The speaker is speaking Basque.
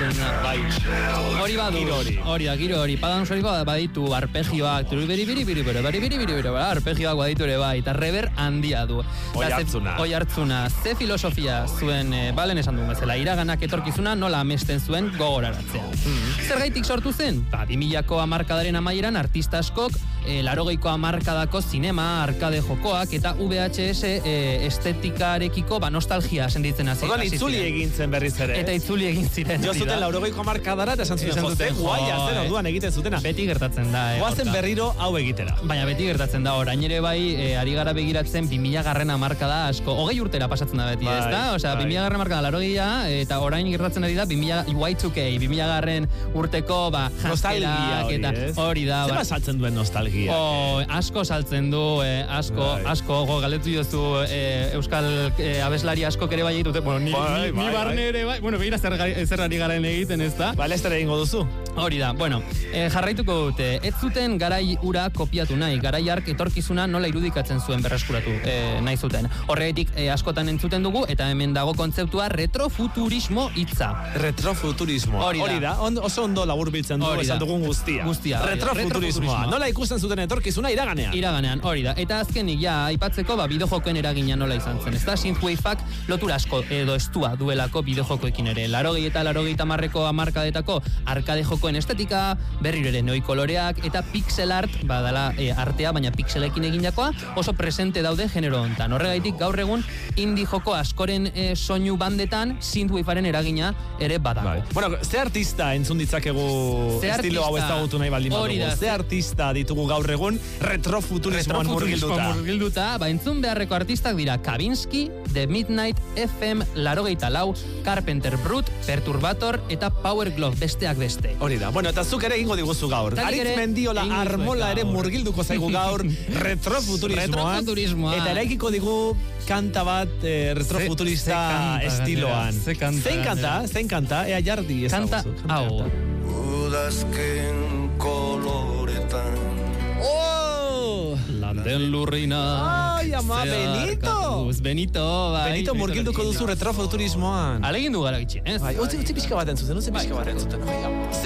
esaten da. Bai. Hori badu. Giro hori. Padan hori baditu arpegioak, arpegioak baditu ere bai, eta rever handia du. Oi hartzuna. Ze filosofia zuen, balen esan duen bezala, iraganak etorkizuna nola amesten zuen gogoraratzea. Zergaitik sortu zen? 2000ko hamarkadaren amaieran artista askok, 80ko hamarkadako zinema, arkade jokoak eta VHS estetikarekiko nostalgia senditzen hasi. Orduan itzuli egin zen berriz ere. Eta itzuli egin ziren. Jo zuten 80ko hamarkadara eta esan zuten guaia zen orduan egiten zutena. Beti gertatzen da. Goazen berriro hau egitera. Baina beti gertatzen da. Orain ere bai, ari gara begiratzen 2000garren hamarkada asko. 20 urtera pasatzen da beti, ezta? Osea, 2000garren hamarkada 80 eta orain gertatzen ari da 2000Y2K, 2000garren urteko nostalgia eta hori da. Zer saltzen duen nostalgia? Asko saltzen du, asko galdetu jozu euskal abeslari asko ere bai ditute. Bueno, ni barne ere bai. Bueno, begira zer ari garen egiten, ezta? Ba, Lester egingo duzu. Hori da. Bueno, jarraituko dute. Ez zuten garai ura kopiatu nahi. Garai hark etorkizuna nola irudikatzen zuen berreskuratu nahi zuten. Horregatik askotan entzuten dugu eta hemen dago kontzeptua retrofuturismo hitza. Retrofuturismo. Hori da. Oso ondo laburbiltzen du esan dugun guztia. Retrofuturismoa. Nola ikusten zuten etorkizuna iraganean. Iraganean, hori da. Eta azkenik ja aipatzeko bideojokoen eragina nola izan zen. Ezta synthwaveak lotura asko edo estua duelako bideojokoekin ere. 80 eta 90ko hamarkadetako arkade jokoen estetika, berriro ere neoi koloreak eta pixel art, badala artea, baina pixelekin egindakoa, oso presente daude genero hontan. Horregaitik gaur egun indie joko askoren soinu bandetan synthwavearen eragina ere badago. Bueno, ze artista entzun ditzakegu estilo hau ezagutu nahi baldin badugu? Ze artista ditugu gaur egun retrofuturismoan murgilduta? Entzun beharreko artistak dira Kavinsky, The Midnight, FM, 84, Carpenter Brut, Perturbator eta Power Glove, besteak beste. Hori da. Bueno, eta zuk ere egingo diguzu gaur. Aritz Mendiola Armola ere murgilduko zaigu gaur retrofuturismoan. Eta eraikiko digu kanta bat retrofuturista estiloan. Zein kanta? Ea jardi kanta hau. Udazken koloretan Landen lurrina. Ai, ama, Benito, bai. Benito murgilduko duzu retrofuturismoan. Alegin du gara gitxin, ez? Utzi pixka bat entzuten,